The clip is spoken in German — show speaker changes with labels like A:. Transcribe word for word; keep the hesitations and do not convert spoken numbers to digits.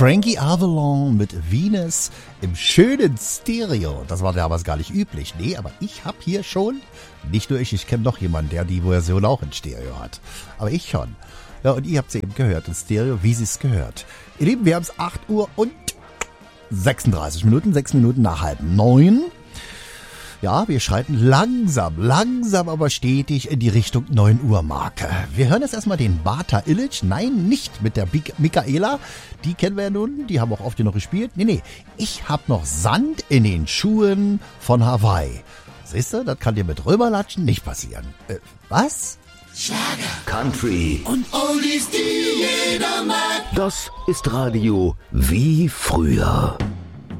A: Frankie Avalon mit Venus im schönen Stereo. Das war damals gar nicht üblich. Nee, aber ich habe hier schon, nicht nur ich, ich kenne noch jemanden, der die Version auch in Stereo hat. Aber ich schon. Ja, und ihr habt sie eben gehört in Stereo, wie sie es gehört. Ihr Lieben, wir haben es acht Uhr und sechsunddreißig Minuten, sechs Minuten nach halb neun. Ja, wir schreiten langsam, langsam, aber stetig in die Richtung neun Uhr Marke. Wir hören jetzt erstmal den Bata Illich. Nein, nicht mit der Big Michaela. Die kennen wir ja nun, die haben auch oft genug gespielt. Nee, nee, ich hab noch Sand in den Schuhen von Hawaii. Siehst du, das kann dir mit Römerlatschen nicht passieren. Äh, was?
B: Schlager, Country
C: und Oldies, die jeder mag.
B: Das ist Radio wie früher.